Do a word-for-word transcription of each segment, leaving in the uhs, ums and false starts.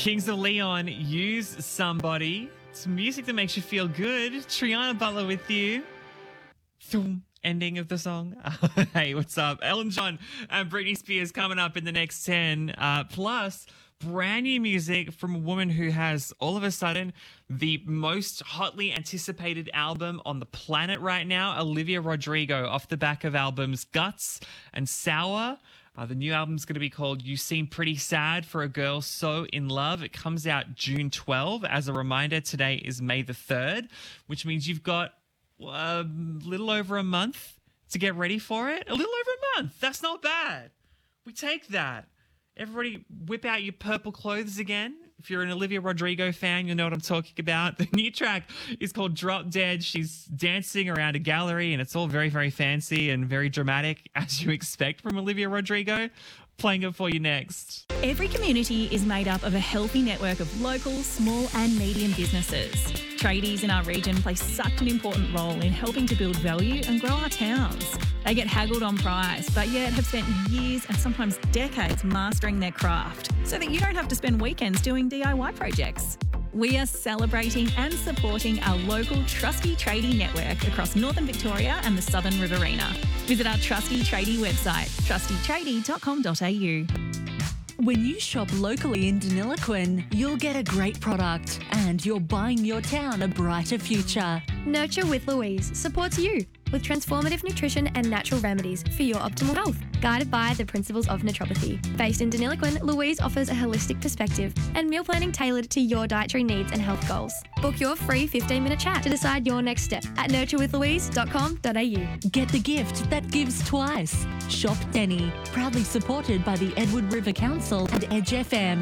Kings of Leon, Use Somebody. It's music that makes you feel good. Triana Butler with you. Thum, ending of the song. Hey, what's up? Elton John and Britney Spears coming up in the next ten. Uh, plus, brand new music from a woman who has, all of a sudden, the most hotly anticipated album on the planet right now, Olivia Rodrigo, off the back of albums Guts and Sour. Uh, the new album's going to be called You Seem Pretty Sad for a Girl So in Love. It comes out June twelfth. As a reminder, today is May the third, which means you've got a little over a month to get ready for it. A little over a month. That's not bad. We take that. Everybody whip out your purple clothes again. If you're an Olivia Rodrigo fan, you'll know what I'm talking about. The new track is called Drop Dead. She's dancing around a gallery, and it's all very, very fancy and very dramatic, as you expect from Olivia Rodrigo. Playing it for you next. Every community is made up of a healthy network of local, small and medium businesses. Tradies in our region play such an important role in helping to build value and grow our towns. They get haggled on price, but yet have spent years and sometimes decades mastering their craft so that you don't have to spend weekends doing D I Y projects. We are celebrating and supporting our local Trusty Tradie network across Northern Victoria and the Southern Riverina. Visit our Trusty Tradie website, trusty tradie dot com dot a u. When you shop locally in Deniliquin, you'll get a great product and you're buying your town a brighter future. Nurture with Louise supports you with transformative nutrition and natural remedies for your optimal health, guided by the principles of naturopathy. Based in Deniliquin, Louise offers a holistic perspective and meal planning tailored to your dietary needs and health goals. Book your free fifteen-minute chat to decide your next step at nurture with louise dot com dot a u. Get the gift that gives twice. Shop Denny, proudly supported by the Edward River Council and Edge F M.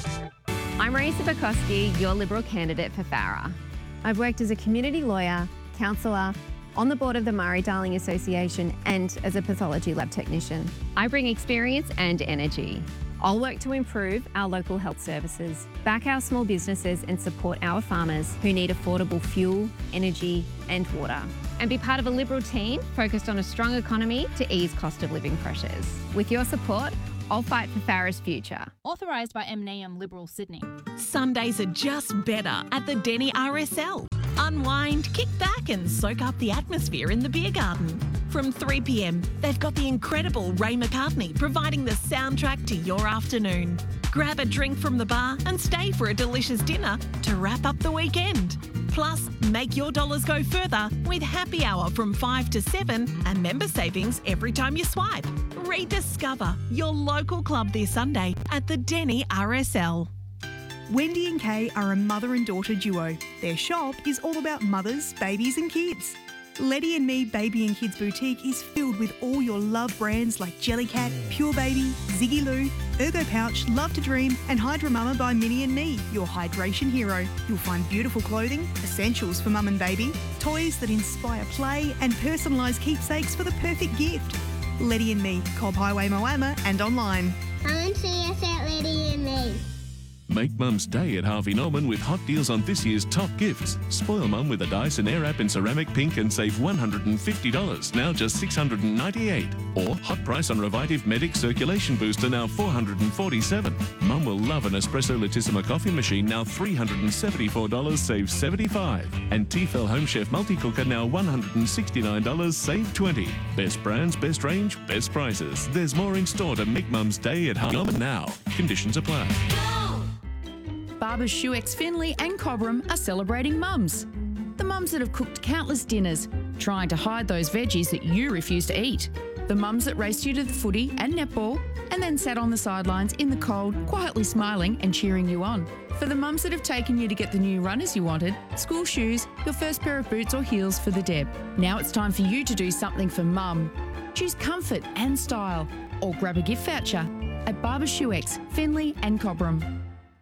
I'm Marisa Bukowski, your Liberal candidate for Farrer. I've worked as a community lawyer, counsellor, on the board of the Murray-Darling Association and as a pathology lab technician. I bring experience and energy. I'll work to improve our local health services, back our small businesses and support our farmers who need affordable fuel, energy and water. And be part of a Liberal team focused on a strong economy to ease cost of living pressures. With your support, I'll fight for Farrer's future. Authorised by M and A M Liberal Sydney. Sundays are just better at the Denny R S L. Unwind, kick back and soak up the atmosphere in the beer garden. From three p m, they've got the incredible Ray McCartney providing the soundtrack to your afternoon. Grab a drink from the bar and stay for a delicious dinner to wrap up the weekend. Plus, make your dollars go further with happy hour from five to seven and member savings every time you swipe. Rediscover your local club this Sunday at the Denny R S L. Wendy and Kay are a mother and daughter duo. Their shop is all about mothers, babies and kids. Letty and Me Baby and Kids Boutique is filled with all your love brands like Jellycat, Pure Baby, Ziggy Loo, Ergo Pouch, Love to Dream and Hydra Mama by Minnie and Me, your hydration hero. You'll find beautiful clothing, essentials for mum and baby, toys that inspire play and personalised keepsakes for the perfect gift. Letty and Me, Cobb Highway Moama and online. Come and see us at Letty and Me. Make Mum's Day at Harvey Norman with hot deals on this year's top gifts. Spoil Mum with a Dyson Airwrap in ceramic pink and save one hundred fifty dollars, now just six hundred ninety-eight dollars. Or hot price on Revitive Medic Circulation Booster, now four hundred forty-seven dollars. Mum will love an Espresso Latissima coffee machine, now three hundred seventy-four dollars, save seventy-five dollars. And Tefal Home Chef Multi-Cooker, now one hundred sixty-nine dollars, save twenty dollars. Best brands, best range, best prices. There's more in store to make Mum's Day at Harvey Norman now. Conditions apply. Barbers Shoex Finley and Cobram are celebrating mums. The mums that have cooked countless dinners, trying to hide those veggies that you refuse to eat. The mums that raced you to the footy and netball and then sat on the sidelines in the cold, quietly smiling and cheering you on. For the mums that have taken you to get the new runners you wanted, school shoes, your first pair of boots or heels for the Deb. Now it's time for you to do something for mum. Choose comfort and style or grab a gift voucher at Barbers Shoex Finley and Cobram.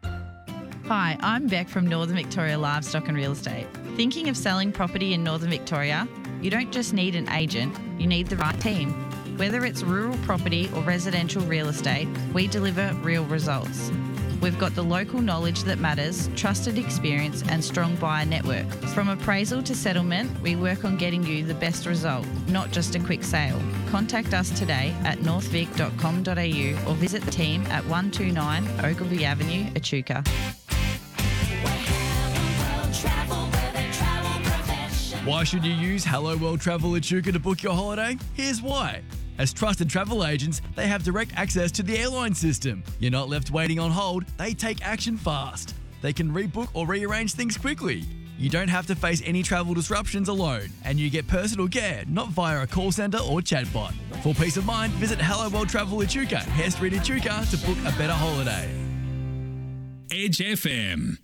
Hi, I'm Beck from Northern Victoria Livestock and Real Estate. Thinking of selling property in Northern Victoria? You don't just need an agent, you need the right team. Whether it's rural property or residential real estate, we deliver real results. We've got the local knowledge that matters, trusted experience and strong buyer network. From appraisal to settlement, we work on getting you the best result, not just a quick sale. Contact us today at northvic dot com dot a u or visit the team at one two nine Ogilvy Avenue, Echuca. Why should you use Hello World Travel Echuca to book your holiday? Here's why. As trusted travel agents, they have direct access to the airline system. You're not left waiting on hold, they take action fast. They can rebook or rearrange things quickly. You don't have to face any travel disruptions alone, and you get personal care, not via a call centre or chatbot. For peace of mind, visit Hello World Travel Echuca, Hare Street, Echuca to book a better holiday. Edge F M.